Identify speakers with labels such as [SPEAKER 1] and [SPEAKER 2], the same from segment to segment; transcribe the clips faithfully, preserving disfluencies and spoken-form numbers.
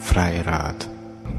[SPEAKER 1] Freirat.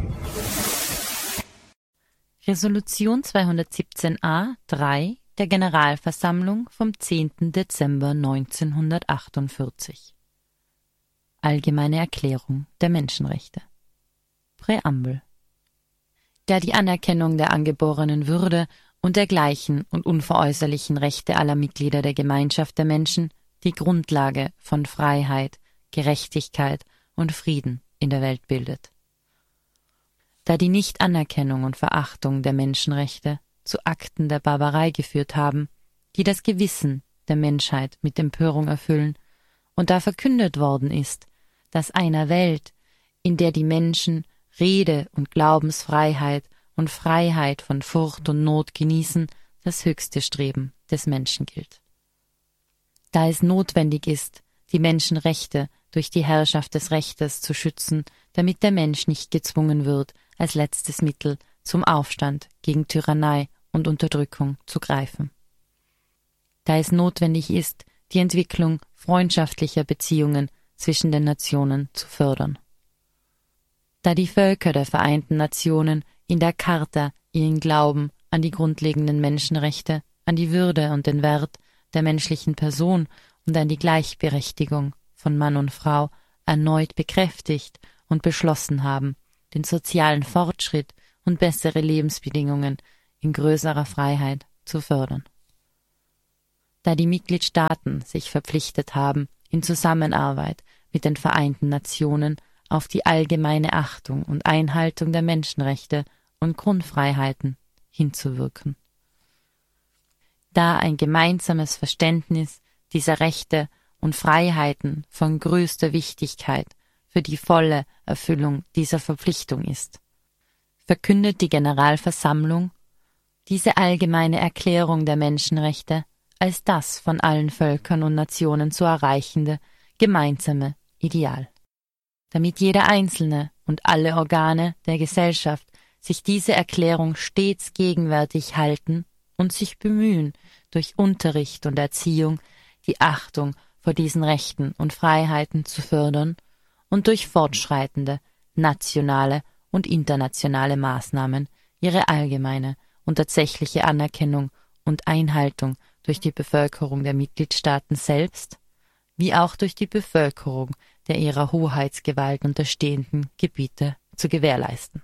[SPEAKER 2] Resolution zweihundertsiebzehn a drei der Generalversammlung vom zehnten Dezember neunzehnhundertachtundvierzig. Allgemeine Erklärung der Menschenrechte. Präambel. Da die Anerkennung der angeborenen Würde und der gleichen und unveräußerlichen Rechte aller Mitglieder der Gemeinschaft der Menschen die Grundlage von Freiheit, Gerechtigkeit und Frieden in der Welt bildet. Da die Nichtanerkennung und Verachtung der Menschenrechte zu Akten der Barbarei geführt haben, die das Gewissen der Menschheit mit Empörung erfüllen, und da verkündet worden ist, dass einer Welt, in der die Menschen Rede- und Glaubensfreiheit und Freiheit von Furcht und Not genießen, das höchste Streben des Menschen gilt. Da es notwendig ist, die Menschenrechte durch die Herrschaft des Rechtes zu schützen, damit der Mensch nicht gezwungen wird, als letztes Mittel zum Aufstand gegen Tyrannei und Unterdrückung zu greifen. Da es notwendig ist, die Entwicklung freundschaftlicher Beziehungen zwischen den Nationen zu fördern. Da die Völker der Vereinten Nationen in der Charta ihren Glauben an die grundlegenden Menschenrechte, an die Würde und den Wert der menschlichen Person und an die Gleichberechtigung von Mann und Frau erneut bekräftigt und beschlossen haben, den sozialen Fortschritt und bessere Lebensbedingungen in größerer Freiheit zu fördern. Da die Mitgliedstaaten sich verpflichtet haben, in Zusammenarbeit mit den Vereinten Nationen auf die allgemeine Achtung und Einhaltung der Menschenrechte und Grundfreiheiten hinzuwirken. Da ein gemeinsames Verständnis dieser Rechte und Freiheiten von größter Wichtigkeit für die volle Erfüllung dieser Verpflichtung ist, verkündet die Generalversammlung diese allgemeine Erklärung der Menschenrechte als das von allen Völkern und Nationen zu erreichende gemeinsame Ideal. Damit jeder Einzelne und alle Organe der Gesellschaft sich diese Erklärung stets gegenwärtig halten und sich bemühen, durch Unterricht und Erziehung die Achtung vor diesen Rechten und Freiheiten zu fördern und durch fortschreitende nationale und internationale Maßnahmen ihre allgemeine und tatsächliche Anerkennung und Einhaltung durch die Bevölkerung der Mitgliedstaaten selbst, wie auch durch die Bevölkerung der ihrer Hoheitsgewalt unterstehenden Gebiete zu gewährleisten.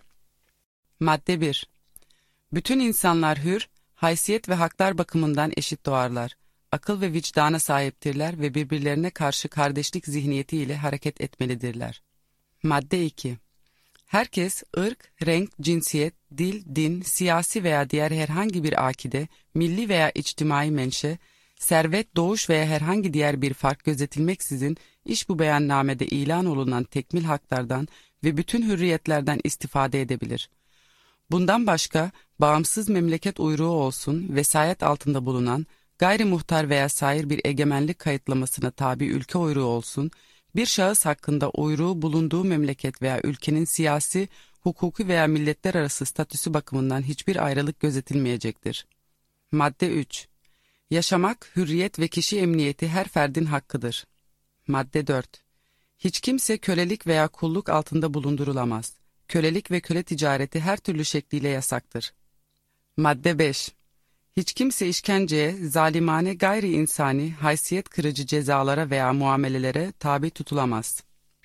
[SPEAKER 3] Madde bir. Bütün insanlar hür, haysiyet ve haklar bakımından eşit doğarlar. Akıl ve vicdana sahiptirler ve birbirlerine karşı kardeşlik zihniyetiyle hareket etmelidirler. Madde iki. Herkes ırk, renk, cinsiyet, dil, din, siyasi veya diğer herhangi bir akide, milli veya içtimai menşe, servet, doğuş veya herhangi diğer bir fark gözetilmeksizin iş bu beyannamede ilan olunan tekmil haklardan ve bütün hürriyetlerden istifade edebilir. Bundan başka, bağımsız memleket uyruğu olsun, vesayet altında bulunan, gayrimuhtar veya sair bir egemenlik kayıtlamasına tabi ülke uyruğu olsun, bir şahıs hakkında uyruğu bulunduğu memleket veya ülkenin siyasi, hukuki veya milletler arası statüsü bakımından hiçbir ayrılık gözetilmeyecektir. Madde üç. Yaşamak, hürriyet ve kişi emniyeti her ferdin hakkıdır. Madde dört. Hiç kimse kölelik veya kulluk altında bulundurulamaz. Kölelik ve köle ticareti her türlü şekliyle yasaktır. Madde beş. Hiç kimse işkenceye, zalimane gayri insani, haysiyet kırıcı cezalara veya muamelelere tabi tutulamaz.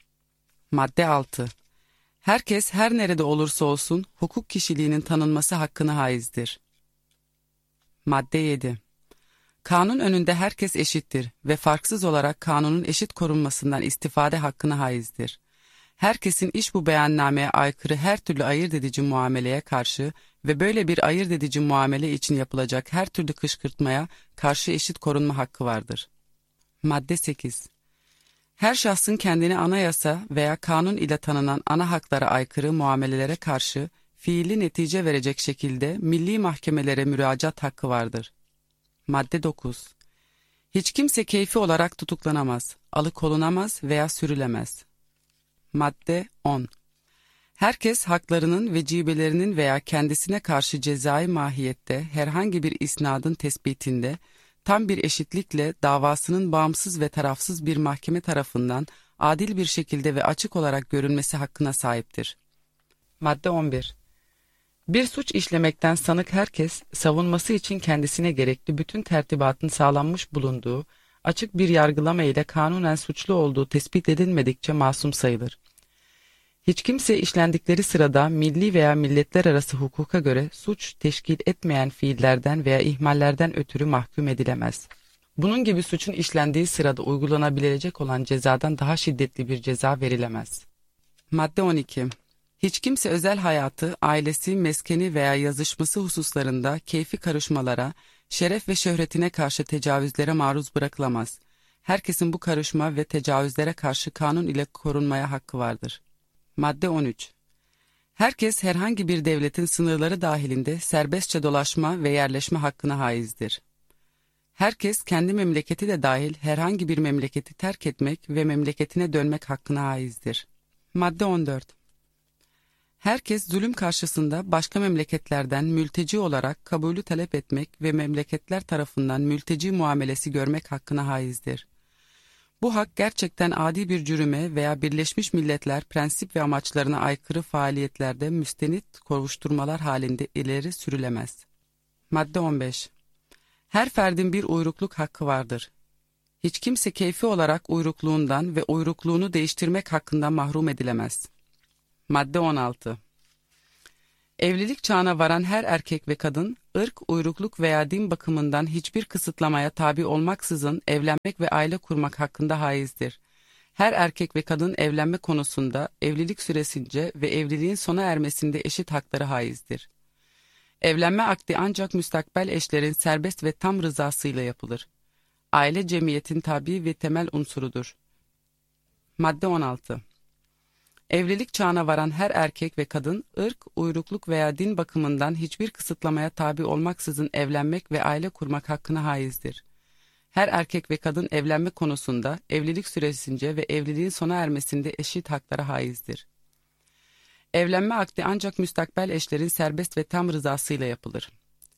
[SPEAKER 3] Madde altı. Herkes her nerede olursa olsun hukuk kişiliğinin tanınması hakkına haizdir. Madde yedi. Kanun önünde herkes eşittir ve farksız olarak kanunun eşit korunmasından istifade hakkına haizdir. Herkesin iş bu beyannameye aykırı her türlü ayırt edici muameleye karşı ve böyle bir ayırt edici muamele için yapılacak her türlü kışkırtmaya karşı eşit korunma hakkı vardır. Madde sekiz. Her şahsın kendini anayasa veya kanun ile tanınan ana haklara aykırı muamelelere karşı fiili netice verecek şekilde milli mahkemelere müracaat hakkı vardır. Madde dokuz. Hiç kimse keyfi olarak tutuklanamaz, alıkolunamaz veya sürülemez. Madde on. Herkes haklarının, vecibelerinin veya kendisine karşı cezai mahiyette herhangi bir isnadın tespitinde tam bir eşitlikle davasının bağımsız ve tarafsız bir mahkeme tarafından adil bir şekilde ve açık olarak görülmesi hakkına sahiptir. Madde on bir. Bir suç işlemekten sanık herkes, savunması için kendisine gerekli bütün tertibatın sağlanmış bulunduğu, açık bir yargılama ile kanunen suçlu olduğu tespit edilmedikçe masum sayılır. Hiç kimse işlendikleri sırada milli veya milletler arası hukuka göre suç teşkil etmeyen fiillerden veya ihmallerden ötürü mahkum edilemez. Bunun gibi suçun işlendiği sırada uygulanabilecek olan cezadan daha şiddetli bir ceza verilemez. Madde on iki. Hiç kimse özel hayatı, ailesi, meskeni veya yazışması hususlarında keyfi karışmalara, şeref ve şöhretine karşı tecavüzlere maruz bırakılamaz. Herkesin bu karışma ve tecavüzlere karşı kanun ile korunmaya hakkı vardır. Madde on üç. Herkes herhangi bir devletin sınırları dahilinde serbestçe dolaşma ve yerleşme hakkına haizdir. Herkes kendi memleketi de dahil herhangi bir memleketi terk etmek ve memleketine dönmek hakkına haizdir. Madde on dört. Herkes zulüm karşısında başka memleketlerden mülteci olarak kabulü talep etmek ve memleketler tarafından mülteci muamelesi görmek hakkına haizdir. Bu hak gerçekten adi bir cürüme veya Birleşmiş Milletler prensip ve amaçlarına aykırı faaliyetlerde müstenit kovuşturmalar halinde ileri sürülemez. Madde on beş. Her ferdin bir uyrukluk hakkı vardır. Hiç kimse keyfi olarak uyrukluğundan ve uyrukluğunu değiştirmek hakkından mahrum edilemez. Madde on altı. Evlilik çağına varan her erkek ve kadın, ırk, uyrukluk veya din bakımından hiçbir kısıtlamaya tabi olmaksızın evlenmek ve aile kurmak hakkında haizdir. Her erkek ve kadın evlenme konusunda evlilik süresince ve evliliğin sona ermesinde eşit hakları haizdir. Evlenme akdi ancak müstakbel eşlerin serbest ve tam rızasıyla yapılır. Aile cemiyetin tabi ve temel unsurudur. Madde on altı. Evlilik çağına varan her erkek ve kadın, ırk, uyrukluk veya din bakımından hiçbir kısıtlamaya tabi olmaksızın evlenmek ve aile kurmak hakkına haizdir. Her erkek ve kadın evlenme konusunda evlilik süresince ve evliliğin sona ermesinde eşit haklara haizdir. Evlenme akdi ancak müstakbel eşlerin serbest ve tam rızasıyla yapılır.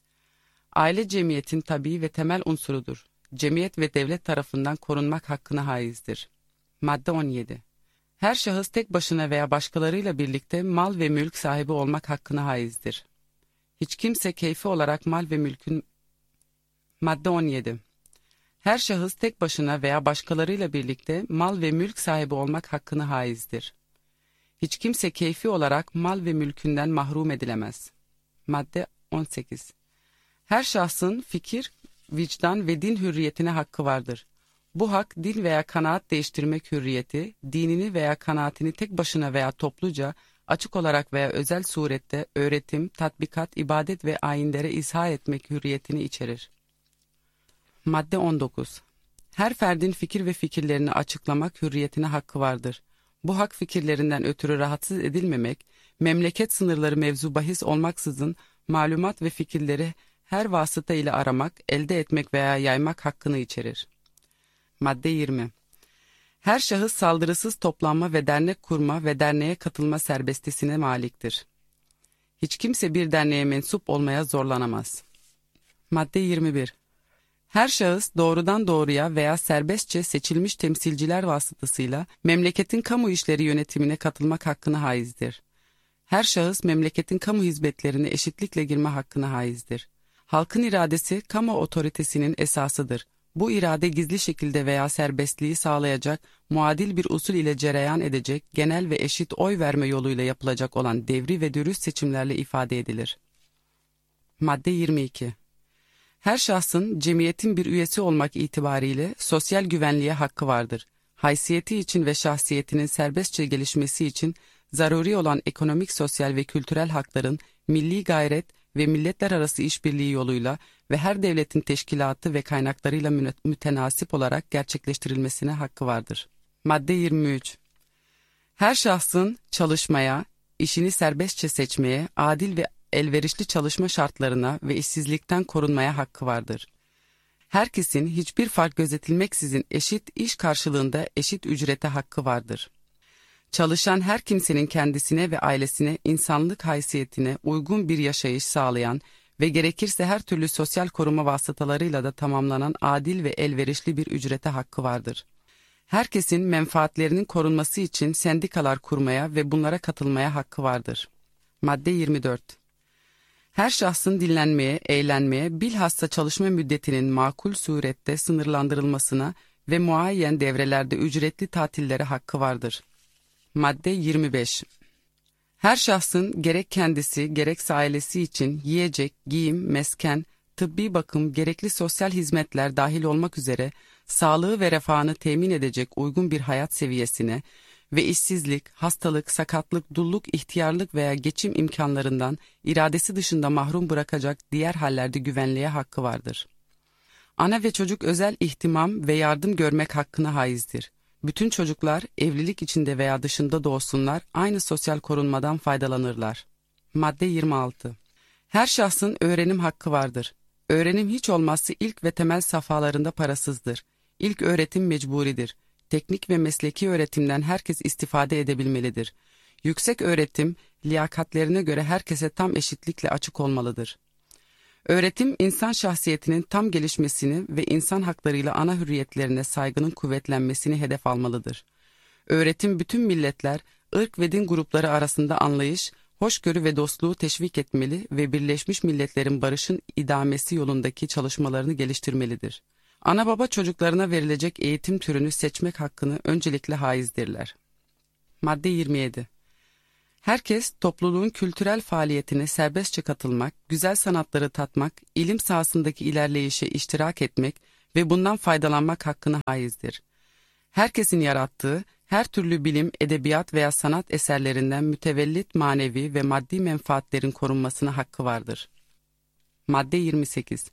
[SPEAKER 3] Aile cemiyetin tabii ve temel unsurudur. Cemiyet ve devlet tarafından korunmak hakkına haizdir. Madde on yedi. Her şahıs tek başına veya başkalarıyla birlikte mal ve mülk sahibi olmak hakkına haizdir. Hiç kimse keyfi olarak mal ve mülkün... Madde on yedi. Her şahıs tek başına veya başkalarıyla birlikte mal ve mülk sahibi olmak hakkına haizdir. Hiç kimse keyfi olarak mal ve mülkünden mahrum edilemez. Madde on sekiz. Her şahsın fikir, vicdan ve din hürriyetine hakkı vardır. Bu hak din veya kanaat değiştirmek hürriyeti, dinini veya kanaatini tek başına veya topluca, açık olarak veya özel surette öğretim, tatbikat, ibadet ve ayinlere izhar etmek hürriyetini içerir. Madde on dokuz. Her ferdin fikir ve fikirlerini açıklamak hürriyetine hakkı vardır. Bu hak fikirlerinden ötürü rahatsız edilmemek, memleket sınırları mevzu bahis olmaksızın malumat ve fikirleri her vasıta ile aramak, elde etmek veya yaymak hakkını içerir. Madde yirmi. Her şahıs saldırısız toplanma ve dernek kurma ve derneğe katılma serbestisine maliktir. Hiç kimse bir derneğe mensup olmaya zorlanamaz. Madde yirmi bir. Her şahıs doğrudan doğruya veya serbestçe seçilmiş temsilciler vasıtasıyla memleketin kamu işleri yönetimine katılmak hakkına haizdir. Her şahıs memleketin kamu hizmetlerine eşitlikle girme hakkına haizdir. Halkın iradesi kamu otoritesinin esasıdır. Bu irade gizli şekilde veya serbestliği sağlayacak, muadil bir usul ile cereyan edecek, genel ve eşit oy verme yoluyla yapılacak olan devri ve dürüst seçimlerle ifade edilir. Madde yirmi iki. Her şahsın cemiyetin bir üyesi olmak itibariyle sosyal güvenliğe hakkı vardır. Haysiyeti için ve şahsiyetinin serbestçe gelişmesi için zaruri olan ekonomik, sosyal ve kültürel hakların milli gayret ve milletler arası işbirliği yoluyla ve her devletin teşkilatı ve kaynaklarıyla mütenasip olarak gerçekleştirilmesine hakkı vardır. Madde yirmi üç. Her şahsın çalışmaya, işini serbestçe seçmeye, adil ve elverişli çalışma şartlarına ve işsizlikten korunmaya hakkı vardır. Herkesin hiçbir fark gözetilmeksizin eşit iş karşılığında eşit ücrete hakkı vardır. Çalışan her kimsenin kendisine ve ailesine insanlık haysiyetine uygun bir yaşayış sağlayan ve gerekirse her türlü sosyal koruma vasıtalarıyla da tamamlanan adil ve elverişli bir ücrete hakkı vardır. Herkesin menfaatlerinin korunması için sendikalar kurmaya ve bunlara katılmaya hakkı vardır. Madde yirmi dört. Her şahsın dinlenmeye, eğlenmeye, bilhassa çalışma müddetinin makul surette sınırlandırılmasına ve muayyen devrelerde ücretli tatillere hakkı vardır. Madde yirmi beş. Her şahsın gerek kendisi gerekse ailesi için yiyecek, giyim, mesken, tıbbi bakım, gerekli sosyal hizmetler dahil olmak üzere sağlığı ve refahını temin edecek uygun bir hayat seviyesine ve işsizlik, hastalık, sakatlık, dulluk, ihtiyarlık veya geçim imkanlarından iradesi dışında mahrum bırakacak diğer hallerde güvenliğe hakkı vardır. Ana ve çocuk özel ihtimam ve yardım görmek hakkına haizdir. Bütün çocuklar evlilik içinde veya dışında doğsunlar aynı sosyal korunmadan faydalanırlar. Madde yirmi altı. Her şahsın öğrenim hakkı vardır. Öğrenim hiç olmazsa ilk ve temel safhalarında parasızdır. İlk öğretim mecburidir. Teknik ve mesleki öğretimden herkes istifade edebilmelidir. Yüksek öğretim, liyakatlerine göre herkese tam eşitlikle açık olmalıdır. Öğretim, insan şahsiyetinin tam gelişmesini ve insan haklarıyla ana hürriyetlerine saygının kuvvetlenmesini hedef almalıdır. Öğretim, bütün milletler, ırk ve din grupları arasında anlayış, hoşgörü ve dostluğu teşvik etmeli ve Birleşmiş Milletler'in barışın idamesi yolundaki çalışmalarını geliştirmelidir. Ana baba çocuklarına verilecek eğitim türünü seçmek hakkını öncelikle haizdirler. Madde yirmi yedi. Herkes topluluğun kültürel faaliyetine serbestçe katılmak, güzel sanatları tatmak, ilim sahasındaki ilerleyişe iştirak etmek ve bundan faydalanmak hakkına haizdir. Herkesin yarattığı her türlü bilim, edebiyat veya sanat eserlerinden mütevellit manevi ve maddi menfaatlerin korunmasına hakkı vardır. Madde yirmi sekiz.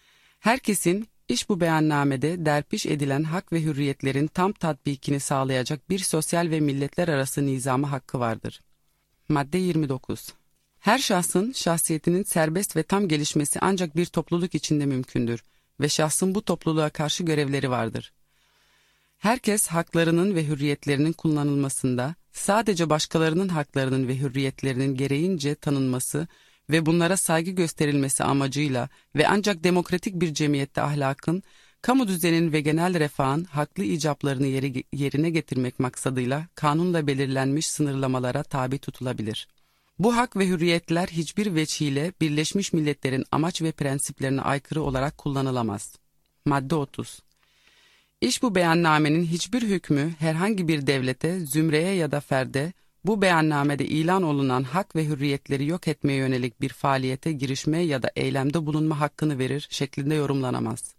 [SPEAKER 3] Herkesin iş bu beyannamede derpiş edilen hak ve hürriyetlerin tam tatbikini sağlayacak bir sosyal ve milletler arası nizamı hakkı vardır. Madde yirmi dokuz. Her şahsın şahsiyetinin serbest ve tam gelişmesi ancak bir topluluk içinde mümkündür ve şahsın bu topluluğa karşı görevleri vardır. Herkes haklarının ve hürriyetlerinin kullanılmasında sadece başkalarının haklarının ve hürriyetlerinin gereğince tanınması ve bunlara saygı gösterilmesi amacıyla ve ancak demokratik bir cemiyette ahlakın, kamu düzeninin ve genel refahın haklı icaplarını yeri, yerine getirmek maksadıyla kanunla belirlenmiş sınırlamalara tabi tutulabilir. Bu hak ve hürriyetler hiçbir veçhiyle Birleşmiş Milletler'in amaç ve prensiplerine aykırı olarak kullanılamaz. Madde otuz. İş bu beyannamenin hiçbir hükmü herhangi bir devlete, zümreye ya da ferde, bu beyannamede ilan olunan hak ve hürriyetleri yok etmeye yönelik bir faaliyete girişme ya da eylemde bulunma hakkını verir şeklinde yorumlanamaz.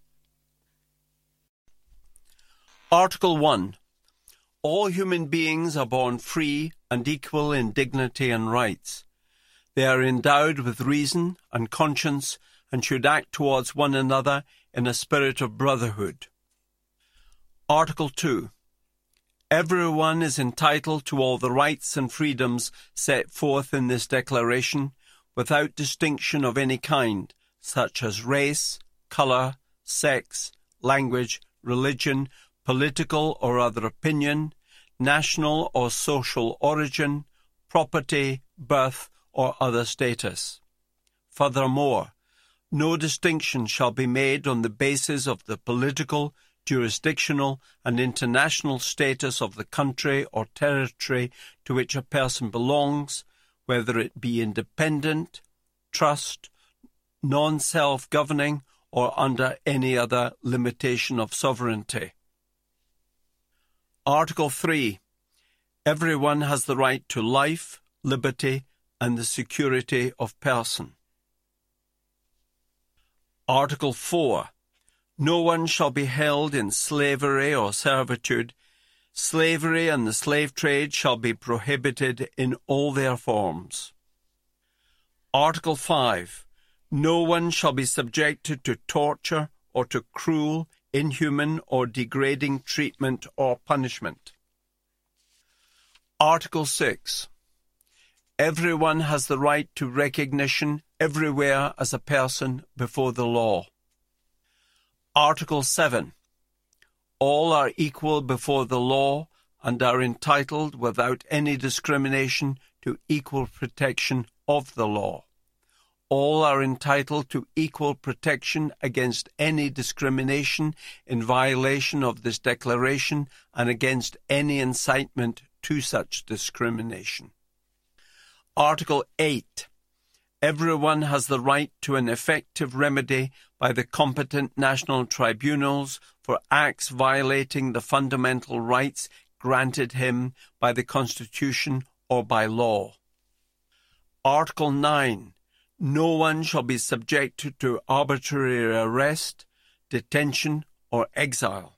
[SPEAKER 1] Article one. All human beings are born free and equal in dignity and rights. They are endowed with reason and conscience and should act towards one another in a spirit of brotherhood. Article two. Everyone is entitled to all the rights and freedoms set forth in this declaration without distinction of any kind, such as race, colour, sex, language, religion, political or other opinion, national or social origin, property, birth, or other status. Furthermore, no distinction shall be made on the basis of the political, jurisdictional, and international status of the country or territory to which a person belongs, whether it be independent, trust, non-self-governing, or under any other limitation of sovereignty. Article three. Everyone has the right to life, liberty, and the security of person. Article four. No one shall be held in slavery or servitude. Slavery and the slave trade shall be prohibited in all their forms. Article five. No one shall be subjected to torture or to cruel, inhuman, or degrading treatment or punishment. Article six. Everyone has the right to recognition everywhere as a person before the law. Article seven. All are equal before the law and are entitled without any discrimination to equal protection of the law. all are entitled to equal protection against any discrimination in violation of this declaration and against any incitement to such discrimination. Article eight. Everyone has the right to an effective remedy by the competent national tribunals for acts violating the fundamental rights granted him by the Constitution or by law. Article nine. No one shall be subjected to arbitrary arrest, detention, or exile.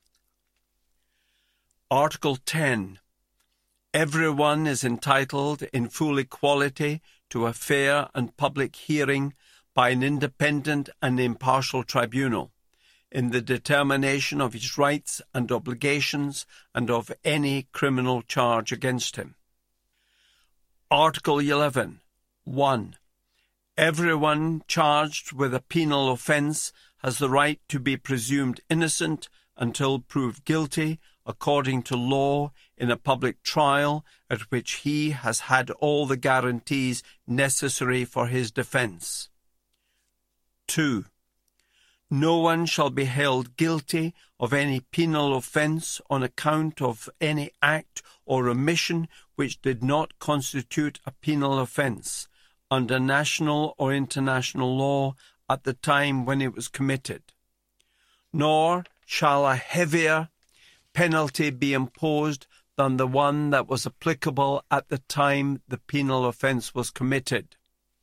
[SPEAKER 1] Article ten. Everyone is entitled in full equality to a fair and public hearing by an independent and impartial tribunal in the determination of his rights and obligations and of any criminal charge against him. Article eleven. one. Everyone charged with a penal offence has the right to be presumed innocent until proved guilty according to law in a public trial at which he has had all the guarantees necessary for his defence. two. No one shall be held guilty of any penal offence on account of any act or omission which did not constitute a penal offence under national or international law at the time when it was committed, nor shall a heavier penalty be imposed than the one that was applicable at the time the penal offence was committed.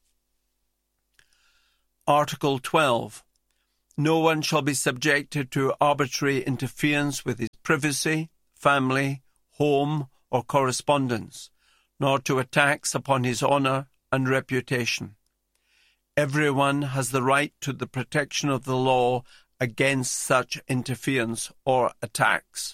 [SPEAKER 1] Article twelve. No one shall be subjected to arbitrary interference with his privacy, family, home, or correspondence, nor to attacks upon his honour and reputation. Everyone has the right to the protection of the law against such interference or attacks.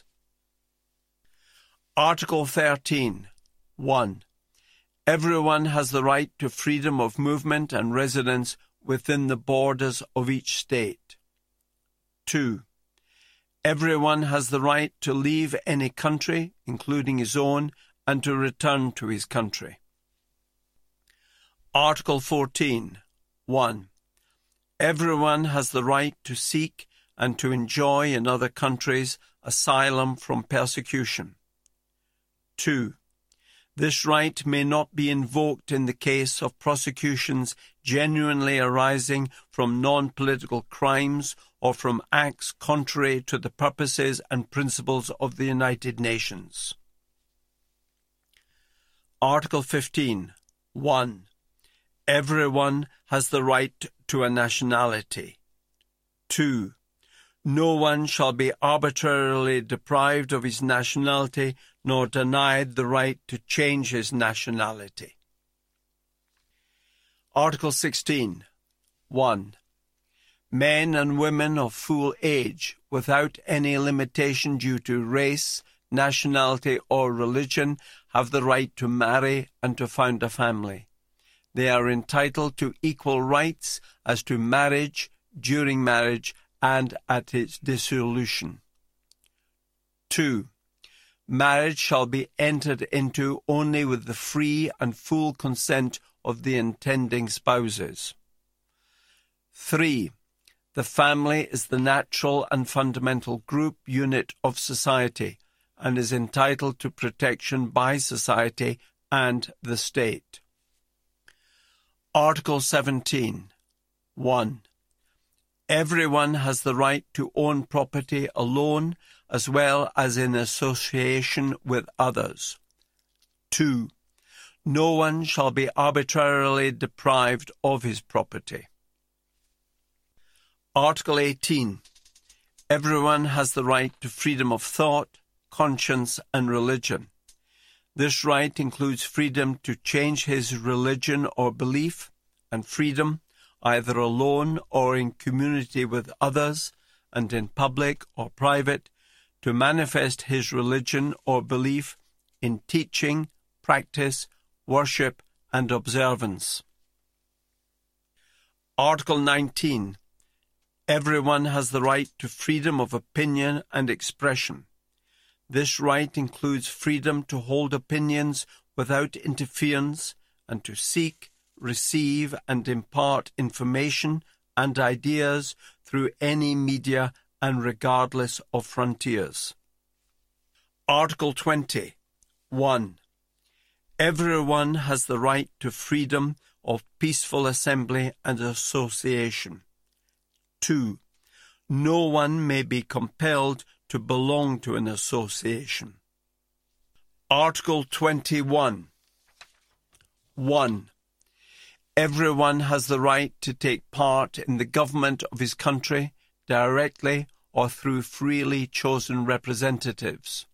[SPEAKER 1] Article thirteen. one. Everyone has the right to freedom of movement and residence within the borders of each state. two. Everyone has the right to leave any country, including his own, and to return to his country. Article fourteen. one. Everyone has the right to seek and to enjoy in other countries asylum from persecution. two. This right may not be invoked in the case of prosecutions genuinely arising from non-political crimes or from acts contrary to the purposes and principles of the United Nations. Article fifteen. one. Everyone has the right to a nationality. two. No one shall be arbitrarily deprived of his nationality nor denied the right to change his nationality. Article sixteen. one. Men and women of full age, without any limitation due to race, nationality, or religion, have the right to marry and to found a family. They are entitled to equal rights as to marriage, during marriage, and at its dissolution. two. Marriage shall be entered into only with the free and full consent of the intending spouses. three. The family is the natural and fundamental group unit of society and is entitled to protection by society and the state. Article seventeen. one. Everyone has the right to own property alone as well as in association with others. two. No one shall be arbitrarily deprived of his property. Article eighteen. Everyone has the right to freedom of thought, conscience, and religion. This right includes freedom to change his religion or belief, and freedom, either alone or in community with others, and in public or private, to manifest his religion or belief in teaching, practice, worship, and observance. Article nineteen. Everyone has the right to freedom of opinion and expression. This right includes freedom to hold opinions without interference and to seek, receive, and impart information and ideas through any media and regardless of frontiers. Article twenty. one. Everyone has the right to freedom of peaceful assembly and association. two. No one may be compelled to belong to an association. Article twenty-one. one. Everyone has the right to take part in the government of his country directly or through freely chosen representatives.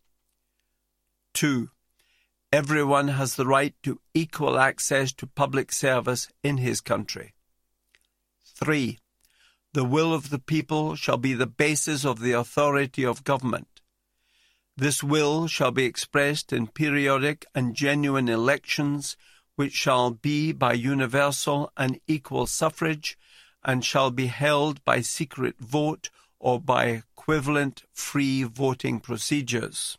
[SPEAKER 1] two. Everyone has the right to equal access to public service in his country. three. The will of the people shall be the basis of the authority of government. This will shall be expressed in periodic and genuine elections, which shall be by universal and equal suffrage, and shall be held by secret vote or by equivalent free voting procedures.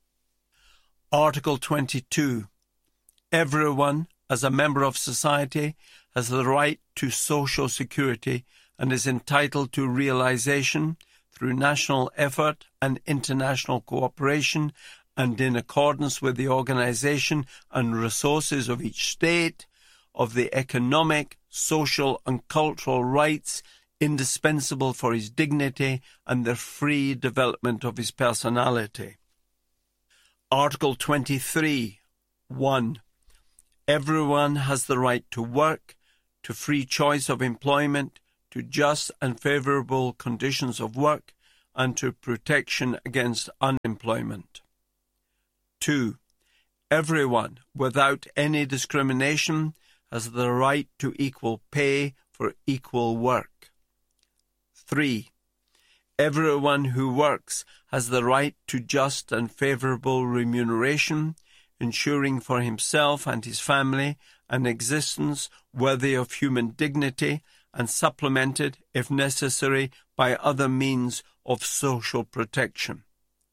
[SPEAKER 1] Article twenty-two. Everyone, as a member of society, has the right to social security and is entitled to realization through national effort and international cooperation and in accordance with the organization and resources of each state, of the economic, social and cultural rights indispensable for his dignity and the free development of his personality. Article twenty-three. one. Everyone has the right to work, to free choice of employment, to just and favourable conditions of work, and to protection against unemployment. two. Everyone, without any discrimination, has the right to equal pay for equal work. three. Everyone who works has the right to just and favourable remuneration, ensuring for himself and his family an existence worthy of human dignity and supplemented, if necessary, by other means of social protection.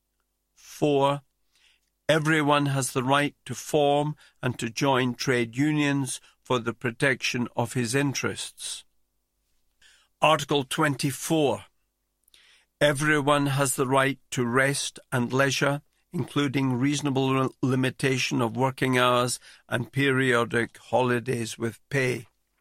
[SPEAKER 1] four. Everyone has the right to form and to join trade unions for the protection of his interests. Article twenty-four. Everyone has the right to rest and leisure, including reasonable limitation of working hours and periodic holidays with pay.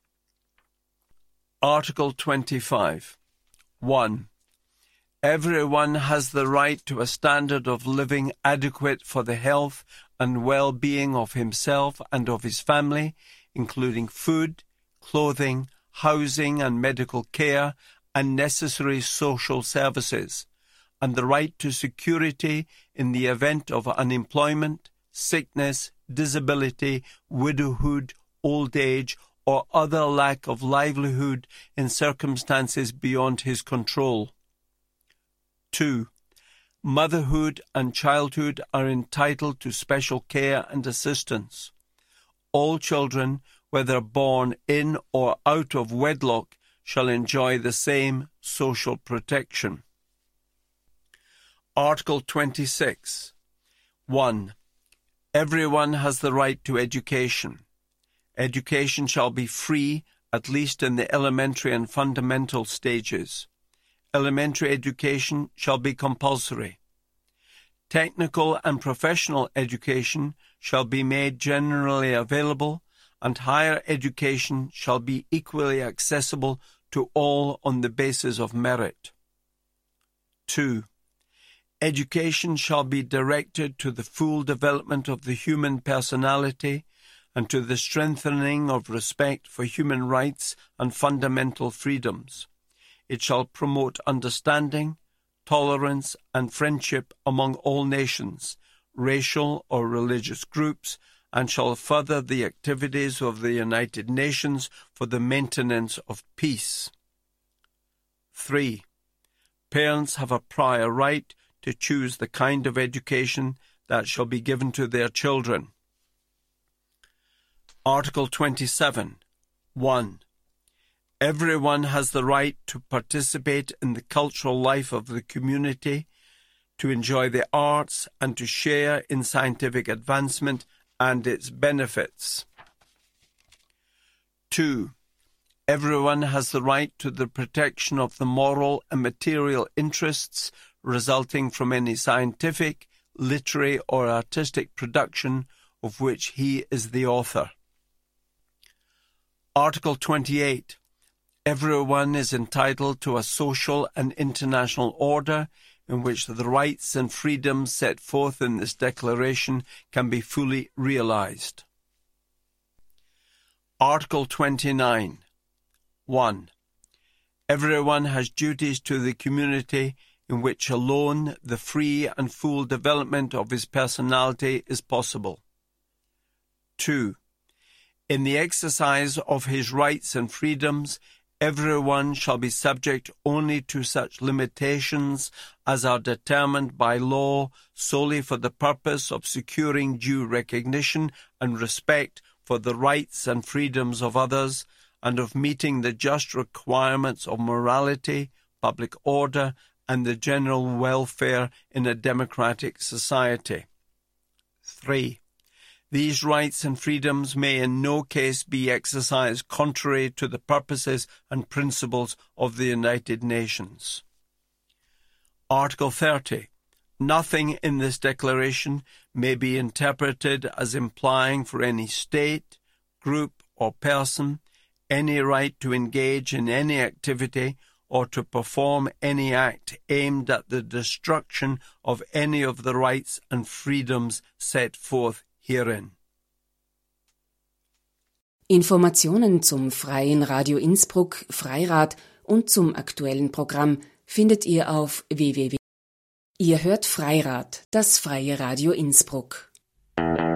[SPEAKER 1] Article twenty-five. one. Everyone has the right to a standard of living adequate for the health and well-being of himself and of his family, including food, clothing, housing and medical care, and necessary social services, and the right to security in the event of unemployment, sickness, disability, widowhood, old age, or other lack of livelihood in circumstances beyond his control. two. Motherhood and childhood are entitled to special care and assistance. All children, whether born in or out of wedlock, shall enjoy the same social protection. Article twenty-six. one. Everyone has the right to education. Education shall be free, at least in the elementary and fundamental stages. Elementary education shall be compulsory. Technical and professional education shall be made generally available, and higher education shall be equally accessible to all on the basis of merit. two. Education shall be directed to the full development of the human personality and to the strengthening of respect for human rights and fundamental freedoms. It shall promote understanding, tolerance, and friendship among all nations, racial or religious groups, and shall further the activities of the United Nations for the maintenance of peace. three. Parents have a prior right to choose the kind of education that shall be given to their children. Article twenty-seven. one. Everyone has the right to participate in the cultural life of the community, to enjoy the arts, and to share in scientific advancement and its benefits. Two, everyone has the right to the protection of the moral and material interests resulting from any scientific, literary or artistic production of which he is the author. Article twenty-eight. Everyone is entitled to a social and international order in which the rights and freedoms set forth in this declaration can be fully realized. Article twenty-nine. One. Everyone has duties to the community in which alone the free and full development of his personality is possible. Two. In the exercise of his rights and freedoms, everyone shall be subject only to such limitations as are determined by law solely for the purpose of securing due recognition and respect for the rights and freedoms of others, and of meeting the just requirements of morality, public order, and the general welfare in a democratic society. Three. These rights and freedoms may in no case be exercised contrary to the purposes and principles of the United Nations. Article thirty. Nothing in this declaration may be interpreted as implying for any state, group, or person any right to engage in any activity or to perform any act aimed at the destruction of any of the rights and freedoms set forth hierin.
[SPEAKER 4] Informationen zum Freien Radio Innsbruck, Freirad und zum aktuellen Programm findet ihr auf w w w punkt Ihr hört Freirad, das freie Radio Innsbruck.